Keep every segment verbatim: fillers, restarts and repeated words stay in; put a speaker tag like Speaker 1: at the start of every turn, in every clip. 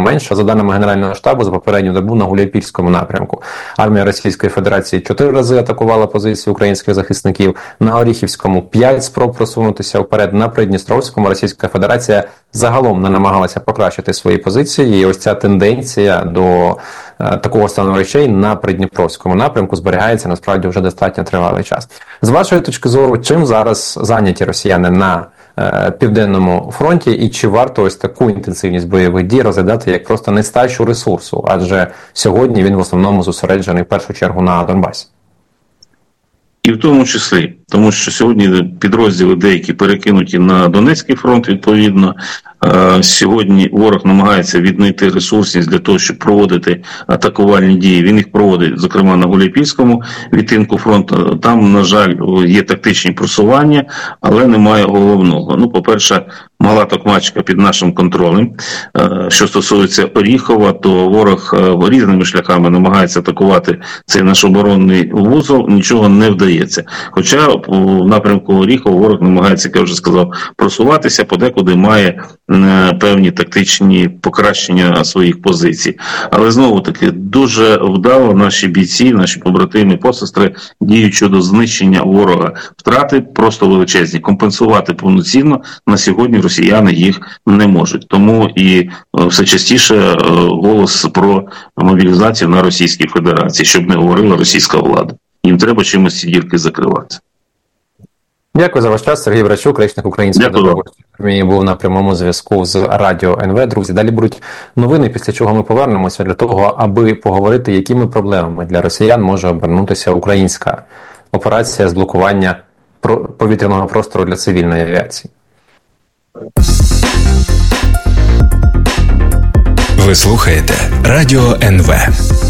Speaker 1: менше. За даними Генерального штабу, за попередню добу на Гуляйпільському напрямку армія Російської Федерації чотири рази атакувала позиції українських захисників, на Оріхівському п'ять спроб просунутися вперед, на Придністровському Російська Федерація загалом не намагалася покращити свої позиції, і ось ця тенденція до е, такого стану речей на Придніпровському напрямку зберігається насправді вже достатньо тривалий час. З вашої точки зору, чим зараз зайняті росіяни на е, Південному фронті, і чи варто ось таку інтенсивність бойових дій розглядати як просто нестачу ресурсу, адже сьогодні він в основному зосереджений в першу чергу на Донбасі?
Speaker 2: І в тому числі, тому що сьогодні підрозділи деякі перекинуті на Донецький фронт, відповідно. Сьогодні ворог намагається віднайти ресурсність для того, щоб проводити атакувальні дії. Він їх проводить, зокрема, на Гуляйпільському відтинку фронту. Там, на жаль, є тактичні просування, але немає головного. Ну, по-перше, Мала Токмачка під нашим контролем. Що стосується Оріхова, то ворог різними шляхами намагається атакувати цей наш оборонний вузол, нічого не вдається. Хоча в напрямку Оріхова ворог намагається, як я вже сказав, просуватися, подекуди має певні тактичні покращення своїх позицій. Але знову-таки дуже вдало наші бійці, наші побратими, посестри діють щодо знищення ворога. Втрати просто величезні. Компенсувати повноцінно на сьогодні росіяни їх не можуть. Тому і все частіше голос про мобілізацію на Російській Федерації, щоб не говорила російська влада. Їм треба чимось ці дірки закривати.
Speaker 1: Дякую за ваш час. Сергій Брачук, речник Української добровольчої армії, був на прямому зв'язку з Радіо ен ве. Друзі, далі будуть новини, після чого ми повернемося для того, аби поговорити, якими проблемами для росіян може обернутися українська операція з блокування повітряного простору для цивільної авіації.
Speaker 3: Ви слухаєте Радіо ен ве.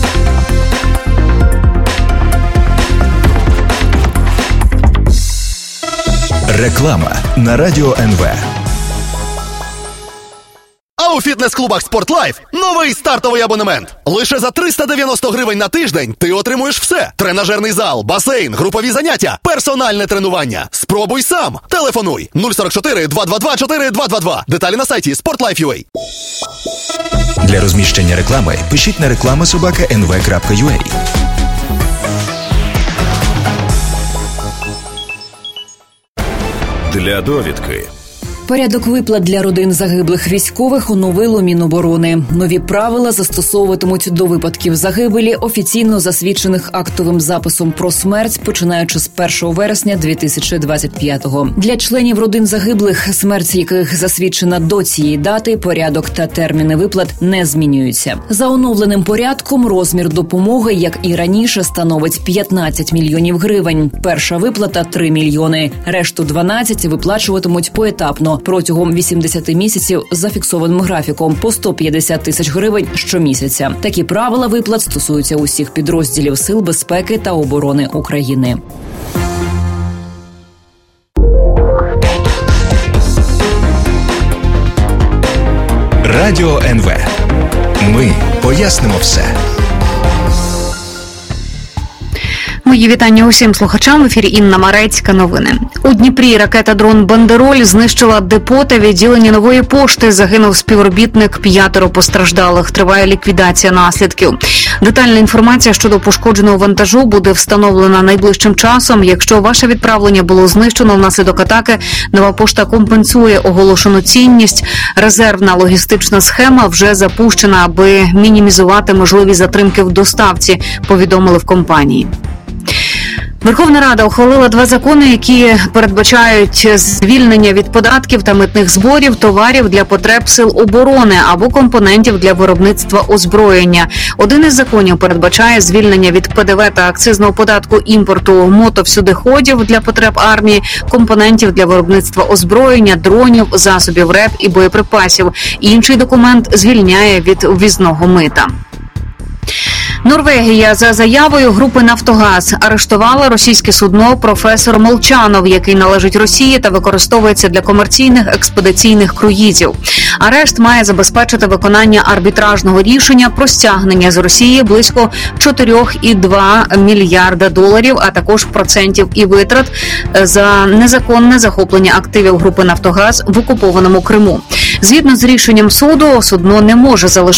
Speaker 3: Реклама на Радіо ен ве.
Speaker 4: А у фітнес-клубах «Спортлайф» новий стартовий абонемент. Лише за триста дев'яносто гривень на тиждень ти отримуєш все. Тренажерний зал, басейн, групові заняття, персональне тренування. Спробуй сам. Телефонуй нуль сорок чотири два два два чотири два два два. Деталі на сайті спортлайф крапка ю а.
Speaker 3: Для розміщення реклами пишіть на реклама собака ен ве крапка ю а.
Speaker 5: Для довідки.
Speaker 6: Порядок виплат для родин загиблих військових оновило Міноборони. Нові правила застосовуватимуть до випадків загибелі, офіційно засвідчених актовим записом про смерть, починаючи з першого вересня дві тисячі двадцять п'ятого. Для членів родин загиблих, смерть яких засвідчена до цієї дати, порядок та терміни виплат не змінюються. За оновленим порядком розмір допомоги, як і раніше, становить п'ятнадцять мільйонів гривень. Перша виплата – три мільйони. Решту дванадцять виплачуватимуть поетапно протягом вісімдесят місяців за фіксованим графіком по сто п'ятдесят тисяч гривень щомісяця. Такі правила виплат стосуються усіх підрозділів Сил безпеки та оборони України.
Speaker 3: Радіо ен ве. Ми пояснимо все.
Speaker 7: Мої вітання усім слухачам. В ефірі Інна Марецька. Новини. У Дніпрі ракета-дрон «Бандероль» знищила депо та відділення Нової пошти. Загинув співробітник, п'ятеро постраждалих. Триває ліквідація наслідків. Детальна інформація щодо пошкодженого вантажу буде встановлена найближчим часом. Якщо ваше відправлення було знищено внаслідок атаки, Нова пошта компенсує оголошену цінність. Резервна логістична схема вже запущена, аби мінімізувати можливі затримки в доставці, повідомили в компанії. Верховна Рада ухвалила два закони, які передбачають звільнення від податків та митних зборів товарів для потреб сил оборони або компонентів для виробництва озброєння. Один із законів передбачає звільнення від пе де ве та акцизного податку імпорту мотовсюдиходів для потреб армії, компонентів для виробництва озброєння, дронів, засобів РЕП і боєприпасів. Інший документ звільняє від ввізного мита. Норвегія за заявою групи «Нафтогаз» арештувала російське судно «Професор Молчанов», який належить Росії та використовується для комерційних експедиційних круїзів. Арешт має забезпечити виконання арбітражного рішення про стягнення з Росії близько чотири цілих два мільярда доларів, а також процентів і витрат за незаконне захоплення активів групи «Нафтогаз» в окупованому Криму. Згідно з рішенням суду, судно не може залишити